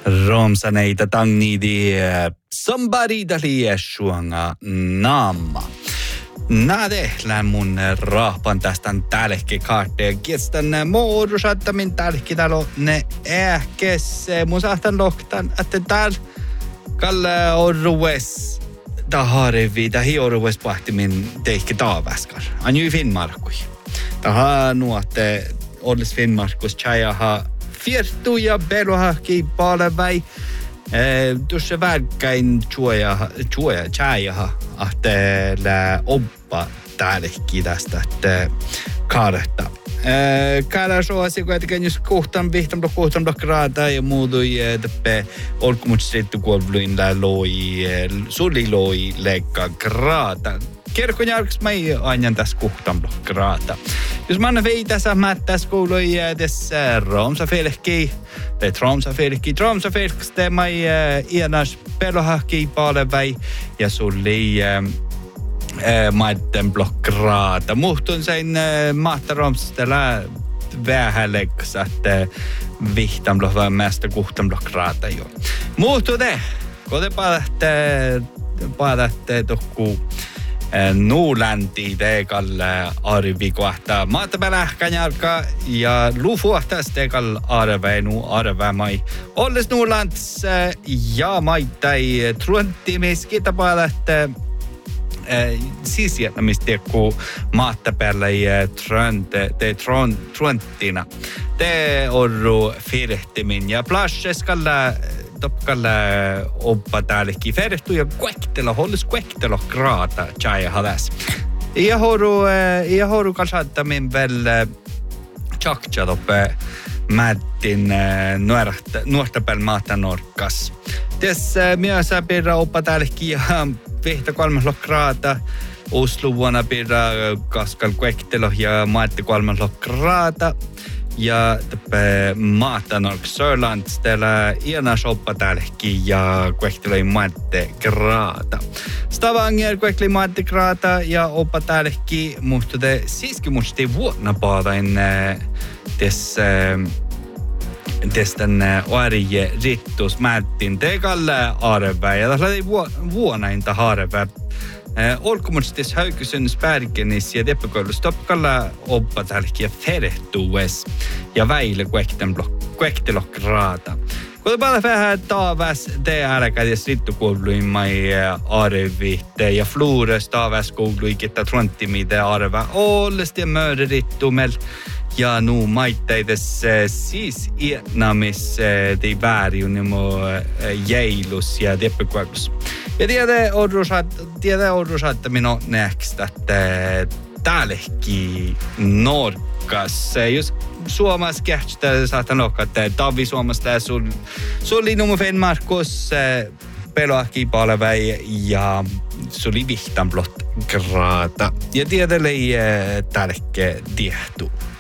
Romsaneita tangniidi somebody dali suanga naama. Nade mun rahpan tästä tälkki kaartea. Kiestän muodosatta min tälkki talo ne ähkes mun sahtan lohtan että täällä kalle orrues taharivi tahi orrues pahtimin teikki taavaskar. Anju Finnmarkui. Taha nuotte ollis Finnmarkus chajaha fiertu ja belohahki palvai. Tuossa värkkäin chajaha ahtele oppa täällekin tästä kaaretta. Käällä suosi kuitenkin just kuhtan graada ja muutui teppe olkumutsettu kuolluin suli loi leikkaa graada. Kerkon järks mä ei aina tässä kuhtan graada. Jos mä annan veitä mättäs kuului tässä Tromsafelki, te mä ienas pelohahki palvai ja suli maitten blokkraata. Muhtun sen mahtaromstella vähäleks, että vihtan blokkraata, mästä kuhtan blokkraata jo. Muhtu te, kun te paadatte tohku nuulanti teekalle arvi kohta maatapälähkänjarka ja lufuahtas teekal arvemai. Olles nuulants ja maittai truntimiskita paadatte sisjättämistä kun maattapäällä ja trunttina. Te orru firehtimin ja plasseskalle topkalle oppa täällekin ferehtu ja hollis kuektelo graata tjäjä halas. Ja horu kansattamin väl tjaktja toppe mättin nuorta päällä maatanorkas. Tässä myös pidä oppa täällekin ja vihta 3 graata. Oslo vuonna pidä kaskal kuektelo ja maatti 3 graata. Ja maatanork Sörlands tällä iana shoppa täälläkin ja kuehteloi maatte graata. Stavanger kuehteli maatte graata ja oppa täälläkin mutta te siiski musti vuonna paadain tästän arje rittus määttin teekalle arvää ja tässä oli vuonainta harvää. Olkomutstis Haukysyn Spärgenis ja Deppekoulus toppkalla oppa tälkiä ferehtues ja väile kuektelokraata. Kun paljon vähän taavas te älkädes rittukouluin mai arvitte ja Flores taavas koului kitta tronttimide arva ollesti mörderittumel ja nu maittaides siis iänamis tei vääriunimo jäilus ja Deppekoulus. Ja tiedä orrusatta minun näkstä, että täällekin Norkas. Jos Suomessa kähtää saatan lokka, että Tavi Suomesta ja sul nummer Finnmarkus peloahki palvei ja suli vihtan blott graata. Ja tiedälle täällekin tiehtuu.